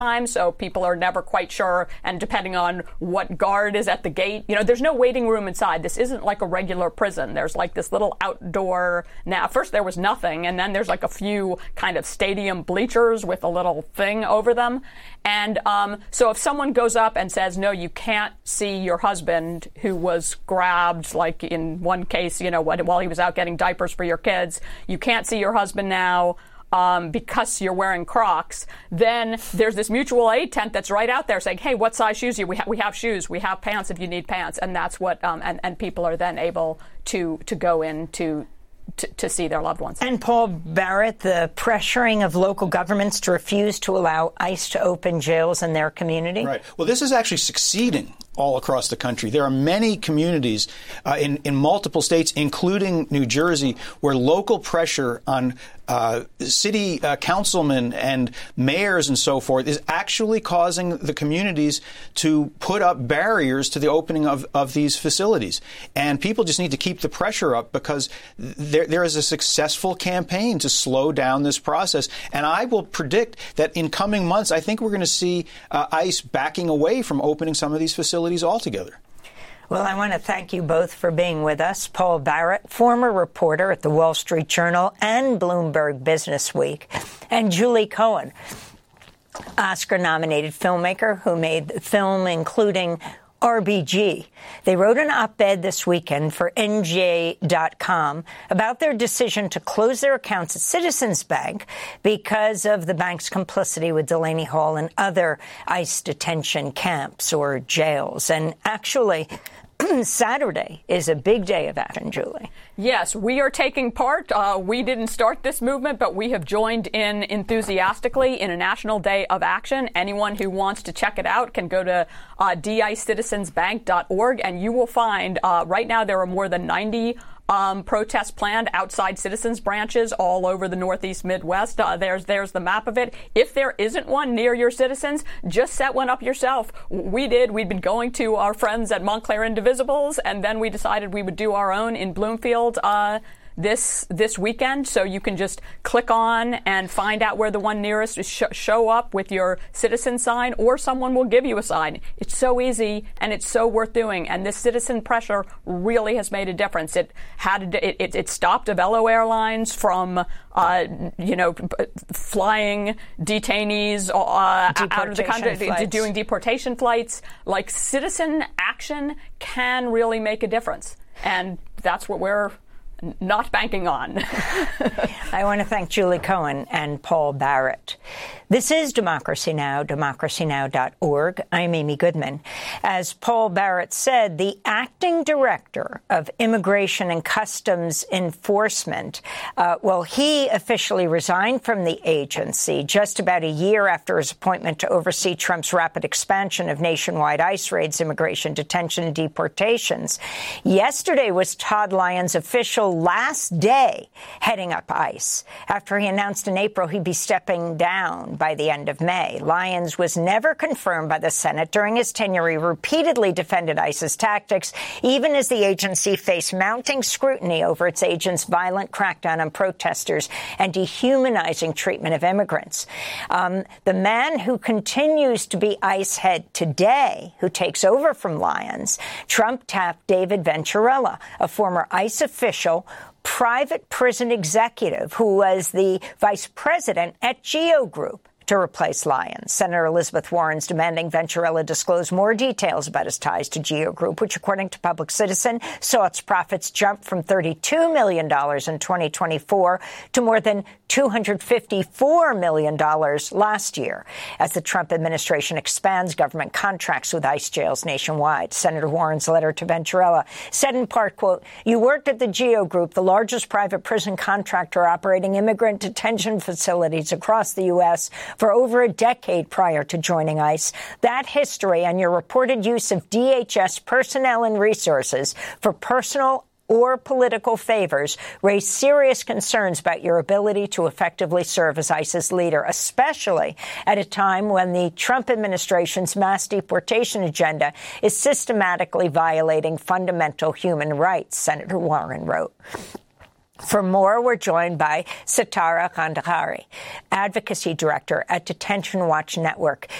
time, so people are never quite sure, and depending on what guard is at the gate, there's no waiting room inside. This isn't like a regular prison. There's like this little outdoor, now first there was nothing, and then there's like a few kind of stadium bleachers with a little thing over them. And so if someone goes up and says, no, you can't see your husband who was grabbed, like in one case, while he was out getting diapers for your kids, you can't see your husband now, because you're wearing Crocs, then there's this mutual aid tent that's right out there saying, hey, what size shoes do you? We have shoes. We have pants if you need pants. And that's what, and people are then able to go in to see their loved ones. And Paul Barrett, the pressuring of local governments to refuse to allow ICE to open jails in their community? Right. Well, this is actually succeeding all across the country. There are many communities in multiple states, including New Jersey, where local pressure on city councilmen and mayors and so forth is actually causing the communities to put up barriers to the opening of these facilities. And people just need to keep the pressure up because there is a successful campaign to slow down this process. And I will predict that in coming months, I think we're going to see ICE backing away from opening some of these facilities altogether. Well, I want to thank you both for being with us. Paul Barrett, former reporter at the Wall Street Journal and Bloomberg Business Week, and Julie Cohen, Oscar-nominated filmmaker who made the film including RBG. They wrote an op-ed this weekend for NJ.com about their decision to close their accounts at Citizens Bank because of the bank's complicity with Delaney Hall and other ICE detention camps or jails. And actually, Saturday is a big day of action, Julie. Yes, we are taking part. We didn't start this movement, but we have joined in enthusiastically in a national day of action. Anyone who wants to check it out can go to dicecitizensbank.org, and you will find right now there are more than 90 protests planned outside Citizens branches all over the Northeast Midwest. There's the map of it. If there isn't one near your Citizens, just set one up yourself. We did. We'd been going to our friends at Montclair Indivisibles, and then we decided we would do our own in Bloomfield this weekend. So you can just click on and find out where the one nearest is. Show up with your Citizen sign, or someone will give you a sign. It's so easy and it's so worth doing. And this citizen pressure really has made a difference. It stopped Avelo Airlines from flying detainees out of the country to doing deportation flights. Like, citizen action can really make a difference, and that's what we're not banking on. I want to thank Julie Cohen and Paul Barrett. This is Democracy Now!, democracynow.org. I'm Amy Goodman. As Paul Barrett said, the acting director of Immigration and Customs Enforcement, he officially resigned from the agency just about a year after his appointment to oversee Trump's rapid expansion of nationwide ICE raids, immigration detention, and deportations. Yesterday was Todd Lyons' official last day heading up ICE, after he announced in April he'd be stepping down by the end of May. Lyons was never confirmed by the Senate. During his tenure, he repeatedly defended ICE's tactics, even as the agency faced mounting scrutiny over its agents' violent crackdown on protesters and dehumanizing treatment of immigrants. The man who continues to be ICE head today, who takes over from Lyons, Trump tapped David Venturella, a former ICE official, private prison executive who was the vice president at GEO Group, to replace Lyons. Senator Elizabeth Warren's demanding Venturella disclose more details about his ties to GEO Group, which, according to Public Citizen, saw its profits jump from $32 million in 2024 to more than $254 million last year, as the Trump administration expands government contracts with ICE jails nationwide. Senator Warren's letter to Venturella said in part, quote, "You worked at the GEO Group, the largest private prison contractor operating immigrant detention facilities across the U.S. for over a decade prior to joining ICE. That history and your reported use of DHS personnel and resources for personal or political favors raise serious concerns about your ability to effectively serve as ICE's leader, especially at a time when the Trump administration's mass deportation agenda is systematically violating fundamental human rights," Senator Warren wrote. For more, we're joined by Sitara Kandahari, Advocacy Director at Detention Watch Network.